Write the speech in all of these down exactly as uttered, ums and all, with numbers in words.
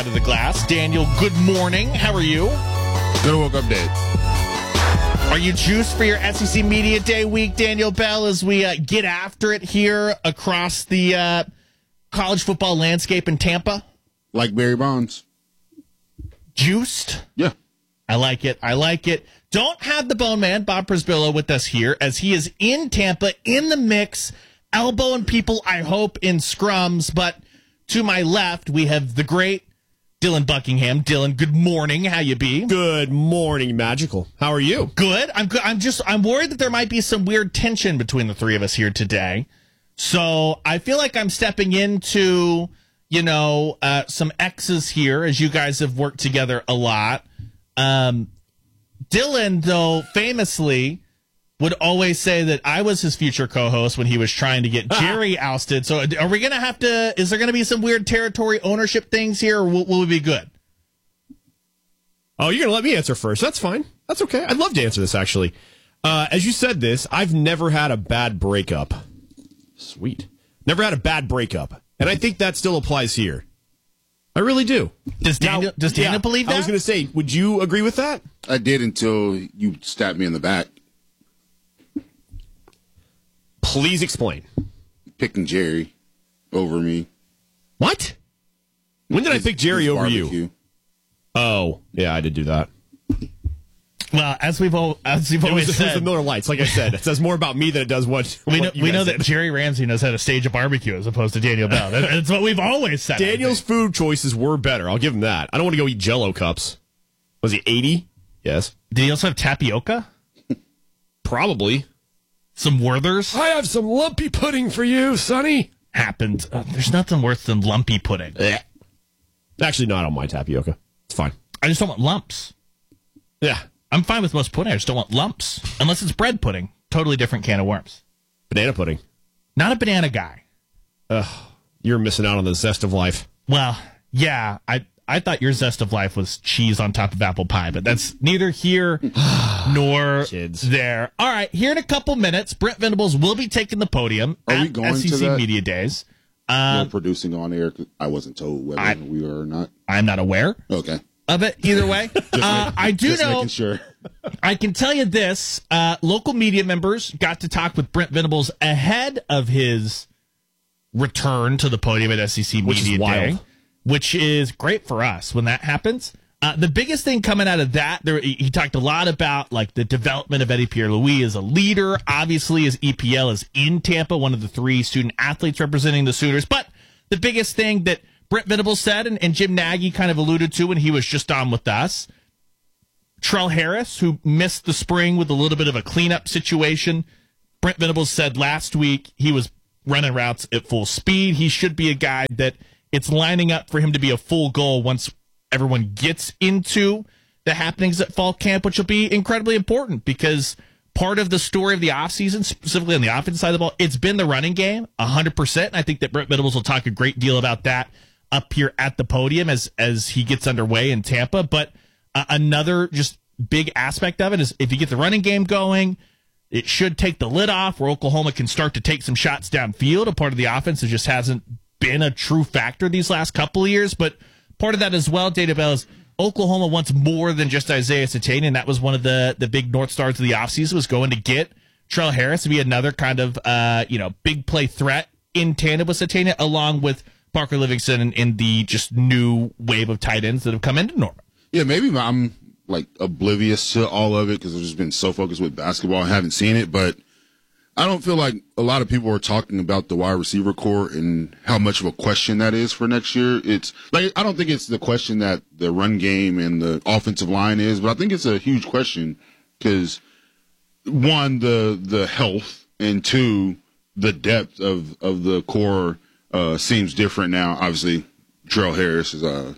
Out of the glass. Daniel, good morning. How are you? Gonna woke up dead. Are you juiced for your S E C Media Day week, Daniel Bell, as we uh, get after it here across the uh, college football landscape in Tampa? Like Barry Bonds. Juiced? Yeah. I like it. I like it. Don't have the Bone Man, Bob Prisbillo, with us here as he is in Tampa, in the mix, elbowing people, I hope, in scrums. But to my left, we have the great Dylan Buckingham. Dylan, good morning. How you be? Good morning, Magical. How are you? Good. I'm good. I'm just I'm worried that there might be some weird tension between the three of us here today. So I feel like I'm stepping into, you know, uh, some X's here as you guys have worked together a lot. Um, Dylan, though, famously would always say that I was his future co-host when he was trying to get Jerry ousted. So are we going to have to, is there going to be some weird territory ownership things here, or will, will we be good? Oh, you're going to let me answer first. That's fine. That's okay. I'd love to answer this, actually. Uh, as you said this, I've never had a bad breakup. Sweet. Never had a bad breakup. And I think that still applies here. I really do. Does Daniel, now, does Daniel yeah, believe that? I was going to say, would you agree with that? I did until you stabbed me in the back. Please explain. Picking Jerry over me. What? When did His, I pick Jerry over barbecue. you? Oh, yeah, I did do that. Well, as we've all, as we've It always was, it was said, the Miller Lights. Like I said, it says more about me than it does what, we know, what you we guys know that did. Jerry Ramsey knows how to stage a barbecue as opposed to Daniel Bell. That- That's what we've always said. Daniel's food choices were better. I'll give him that. I don't want to go eat Jell-O cups. Was he eighty? Yes. Did he also have tapioca? Probably. Some Werthers? I have some lumpy pudding for you, Sonny. Happened. Uh, there's nothing worse than lumpy pudding. Actually, not on my tapioca. It's fine. I just don't want lumps. Yeah. I'm fine with most pudding. I just don't want lumps. Unless it's bread pudding. Totally different can of worms. Banana pudding. Not a banana guy. Ugh. You're missing out on the zest of life. Well, yeah, I I thought your zest of life was cheese on top of apple pie, but that's neither here nor Kids. there. All right, here in a couple minutes, Brent Venables will be taking the podium Are at we going S E C to that? Media Days. No Um, producing on air. 'Cause I wasn't told whether I- we were or not. I'm not aware Okay. of it either way. uh, I do Just know. making sure. I can tell you this: uh, local media members got to talk with Brent Venables ahead of his return to the podium at S E C Which is Media Day, wild. which is great for us when that happens. Uh, the biggest thing coming out of that, there, he, he talked a lot about like the development of Eddie Pierre-Louis as a leader. Obviously, his E P L is in Tampa, one of the three student athletes representing the Sooners. But the biggest thing that Brent Venables said, and, and Jim Nagy kind of alluded to when he was just on with us, Trell Harris, who missed the spring with a little bit of a cleanup situation. Brent Venables said last week he was running routes at full speed. He should be a guy that it's lining up for him to be a full goal once everyone gets into the happenings at fall camp, which will be incredibly important because part of the story of the offseason, specifically on the offensive side of the ball, it's been the running game, one hundred percent. And I think that Brent Venables will talk a great deal about that up here at the podium as, as he gets underway in Tampa. But uh, another just big aspect of it is if you get the running game going, it should take the lid off where Oklahoma can start to take some shots downfield. A part of the offense that just hasn't been a true factor these last couple of years. But part of that as well, Data Bell, is Oklahoma wants more than just Isaiah Satane, and that was one of the, the big North Stars of the offseason, was going to get Trell Harris to be another kind of uh, you know big play threat in tandem with Satane, along with Parker Livingston and, and the just new wave of tight ends that have come into Norman. Yeah, maybe I'm like oblivious to all of it because I've just been so focused with basketball. I haven't seen it, but I don't feel like a lot of people are talking about the wide receiver core and how much of a question that is for next year. It's like, I don't think it's the question that the run game and the offensive line is, but I think it's a huge question because one, the, the health, and two, the depth of, of the core, uh, seems different now. Obviously, Trell Harris is, uh,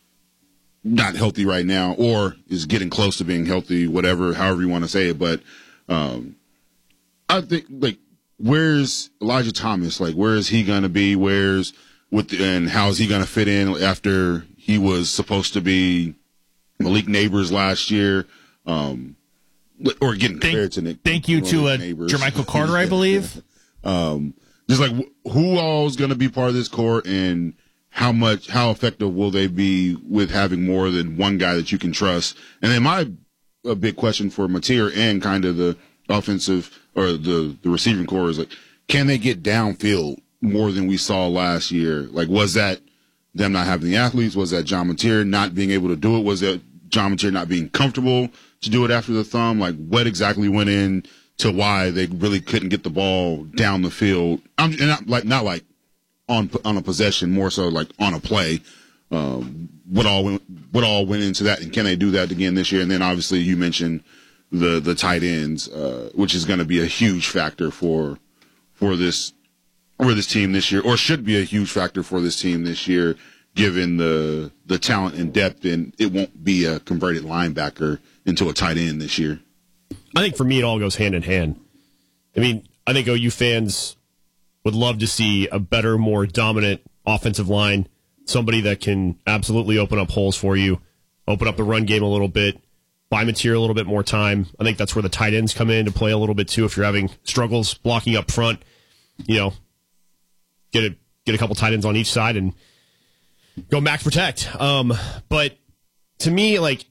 not healthy right now or is getting close to being healthy, whatever, however you want to say it. But, um, I think, like, where's Elijah Thomas? Like, where is he going to be? Where's with the, and how is he going to fit in after he was supposed to be Malik Neighbors last year? Um, or getting Thank, compared to Nick. thank you to uh, Neighbors. Jermichael Carter, I believe. um, just like who all is going to be part of this core and how much, how effective will they be with having more than one guy that you can trust? And then my a big question for Mateer and kind of the offensive or the, the receiving core is like, can they get downfield more than we saw last year? Like, was that them not having the athletes? Was that John Mateer not being able to do it? Was that John Mateer not being comfortable to do it after the thumb? Like, what exactly went in to why they really couldn't get the ball down the field? I'm and not like not like on on a possession, more so like on a play. Um, what all went, what all went into that, and can they do that again this year? And then obviously you mentioned the the tight ends, uh, which is going to be a huge factor for for this for this team this year, or should be a huge factor for this team this year, given the the talent and depth. And it won't be a converted linebacker into a tight end this year. I think for me it all goes hand in hand. I mean, I think O U fans would love to see a better, more dominant offensive line. Somebody that can absolutely open up holes for you, open up the run game a little bit, buy Mateer a little bit more time. I think that's where the tight ends come in to play a little bit too. If you're having struggles blocking up front, you know, get a get a couple tight ends on each side and go max protect. Um, but to me, like,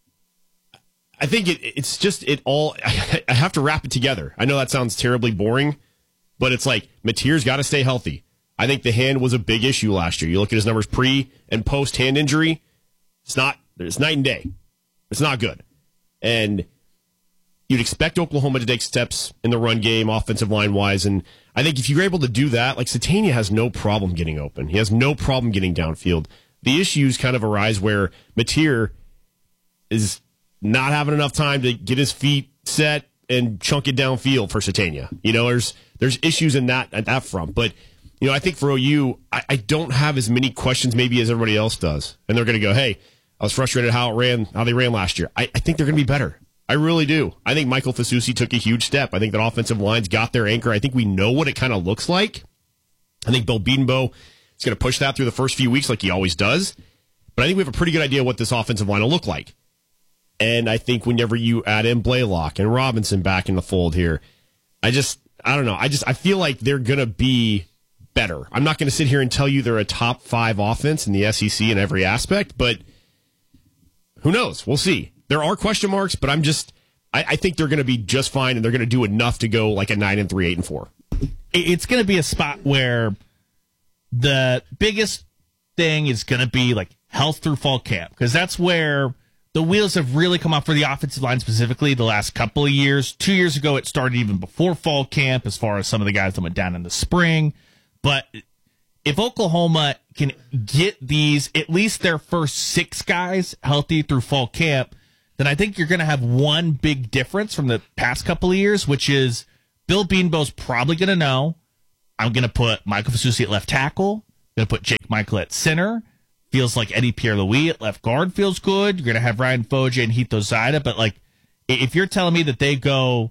I think it, it's just it all. I, I have to wrap it together. I know that sounds terribly boring, but it's like Mateer's got to stay healthy. I think the hand was a big issue last year. You look at his numbers pre and post hand injury. It's not, it's night and day. It's not good. And you'd expect Oklahoma to take steps in the run game, offensive line wise. And I think if you're able to do that, like Satania has no problem getting open. He has no problem getting downfield. The issues kind of arise where Mateer is not having enough time to get his feet set and chunk it downfield for Satania. You know, there's, there's issues in that, at that front. But you know, I think for O U, I, I don't have as many questions maybe as everybody else does. And they're going to go, hey, I was frustrated how it ran, how they ran last year. I, I think they're going to be better. I really do. I think Michael Fasusi took a huge step. I think that offensive line's got their anchor. I think we know what it kind of looks like. I think Bill Bedenbaugh is going to push that through the first few weeks like he always does. But I think we have a pretty good idea what this offensive line will look like. And I think whenever you add in Blaylock and Robinson back in the fold here, I just, I don't know. I just, I feel like they're going to be better. I'm not going to sit here and tell you they're a top five offense in the S E C in every aspect, but who knows? We'll see. There are question marks, but I'm just, I, I think they're going to be just fine, and they're going to do enough to go like a nine and three, eight and four. It's going to be a spot where the biggest thing is going to be like health through fall camp, because that's where the wheels have really come off for the offensive line specifically the last couple of years. Two years ago, it started even before fall camp as far as some of the guys that went down in the spring. But if Oklahoma can get these, at least their first six guys healthy through fall camp, then I think you're going to have one big difference from the past couple of years, which is Bill Bedenbaugh's probably going to know, I'm going to put Michael Fasusi at left tackle, going to put Jake Michael at center. Feels like Eddie Pierre-Louis at left guard feels good. You're going to have Ryan Foje and Heath Ozida. But, like, if you're telling me that they go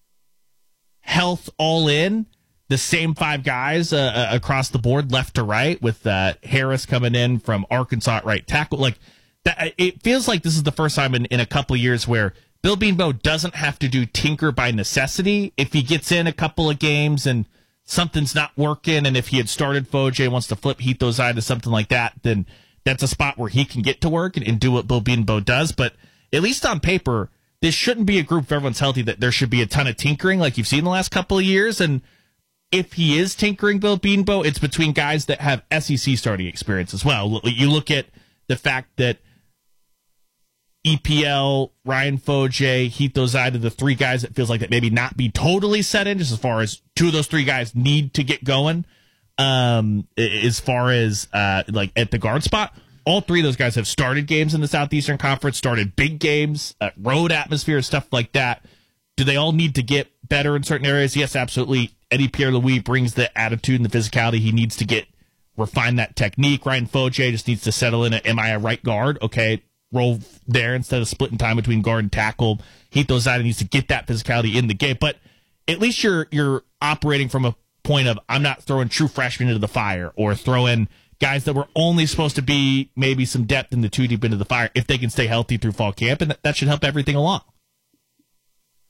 health all in, the same five guys uh, across the board, left to right, with uh, Harris coming in from Arkansas at right tackle. Like that, it feels like this is the first time in, in a couple of years where Bill Bedenbaugh doesn't have to do tinker by necessity. If he gets in a couple of games and something's not working, and if he had started Foje and wants to flip Heath Ozida to something like that, then that's a spot where he can get to work and, and do what Bill Bedenbaugh does. But at least on paper, this shouldn't be a group, if everyone's healthy, that there should be a ton of tinkering like you've seen the last couple of years. And if he is tinkering Bill Bedenbaugh, it's between guys that have S E C starting experience as well. You look at the fact that E P L, Ryan Foje, Heath Ozida, the three guys that feels like that maybe not be totally set in, just as far as two of those three guys need to get going. Um, as far as uh, like at the guard spot, all three of those guys have started games in the Southeastern Conference, started big games, uh, road atmosphere, stuff like that. Do they all need to get better in certain areas? Yes, absolutely. Eddie Pierre-Louis brings the attitude and the physicality. He needs to get refine that technique. Ryan Foje just needs to settle in. A, am I a right guard? Okay, roll there instead of splitting time between guard and tackle. Heath Ozida needs to get that physicality in the game. But at least you're you're operating from a point of, I'm not throwing true freshmen into the fire or throwing guys that were only supposed to be maybe some depth in the two deep into the fire if they can stay healthy through fall camp, and that, that should help everything along.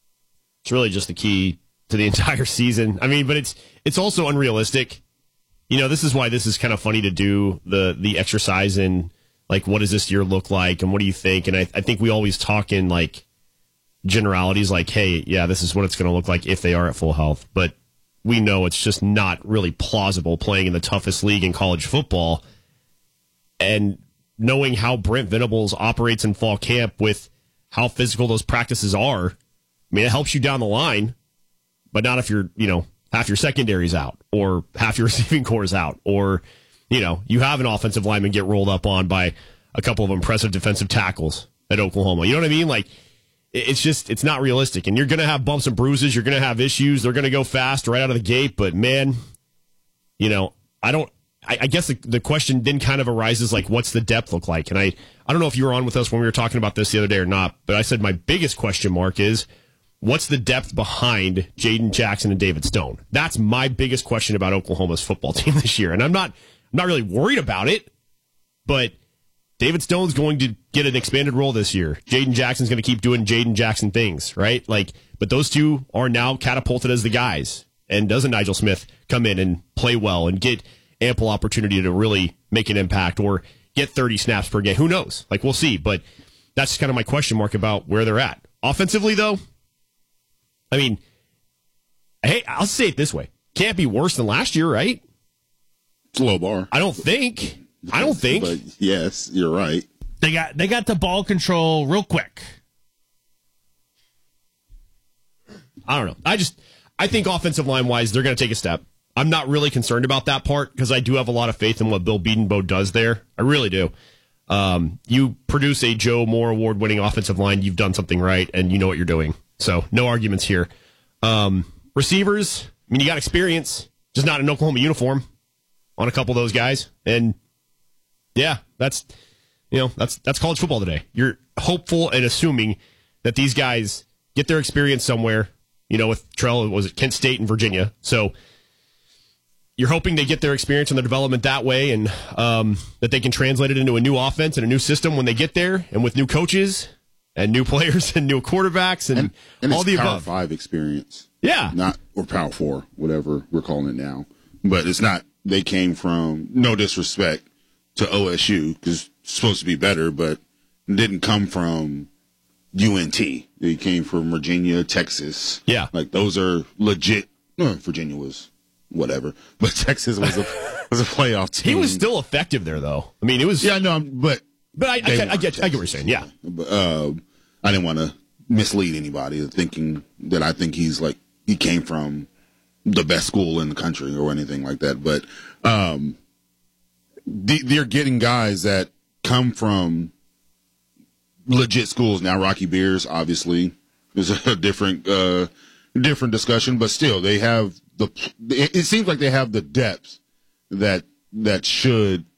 It's really just the key to the entire season. I mean, but it's it's also unrealistic. you know, this is why this is kind of funny to do the the exercise in, like, what does this year look like and what do you think? And I, I think we always talk in, like, generalities like, hey, yeah, this is what it's going to look like if they are at full health. But we know it's just not really plausible playing in the toughest league in college football. And knowing how Brent Venables operates in fall camp with how physical those practices are, I mean, it helps you down the line, but not if you're, you know, half your secondary's out or half your receiving core is out, or, you know, you have an offensive lineman get rolled up on by a couple of impressive defensive tackles at Oklahoma. You know what I mean? Like, it's just, it's not realistic. And you're going to have bumps and bruises. You're going to have issues. They're going to go fast right out of the gate. But, man, you know, I don't, I, I guess the, the question then kind of arises, like, what's the depth look like? And I, I don't know if you were on with us when we were talking about this the other day or not, but I said my biggest question mark is, what's the depth behind Jaden Jackson and David Stone? That's my biggest question about Oklahoma's football team this year. And I'm not, I'm not really worried about it, but David Stone's going to get an expanded role this year. Jaden Jackson's going to keep doing Jaden Jackson things, right? Like, but those two are now catapulted as the guys. And doesn't Nigel Smith come in and play well and get ample opportunity to really make an impact or get thirty snaps per game? Who knows? Like, we'll see. But that's kind of my question mark about where they're at. Offensively, though, I mean, hey, I'll say it this way. Can't be worse than last year, right? It's a low bar. I don't think. I don't think. But yes, you're right. They got they got the ball control real quick. I don't know. I just I think offensive line wise, they're going to take a step. I'm not really concerned about that part because I do have a lot of faith in what Bill Bedenbaugh does there. I really do. Um, you produce a Joe Moore award winning offensive line, you've done something right, and you know what you're doing. So no arguments here. Um, receivers, I mean, you got experience, just not an Oklahoma uniform on a couple of those guys, and yeah, that's, you know, that's that's college football today. You're hopeful and assuming that these guys get their experience somewhere, you know, with Trell, was it Kent State and Virginia. So you're hoping they get their experience and their development that way, and um, that they can translate it into a new offense and a new system when they get there, and with new coaches and new players and new quarterbacks and, And, and all it's the Power above. Five experience. Yeah. Not, or Power Four, whatever we're calling it now. But it's not, they came from, no disrespect to O S U, because it's supposed to be better, but didn't come from U N T. They came from Virginia, Texas. Yeah. Like, those are legit. No, Virginia was whatever, but Texas was a was a playoff team. He was still effective there, though. I mean, it was. Yeah, no, but But I, I, they get, I, weren't get, I get what you're saying. Yeah. But, uh, I didn't want to mislead anybody thinking that I think he's like, he came from the best school in the country or anything like that. But um, they, they're getting guys that come from legit schools. Now, Rocky Beers, obviously, is a different, uh, different discussion, but still, they have the, it, it seems like they have the depth that, that should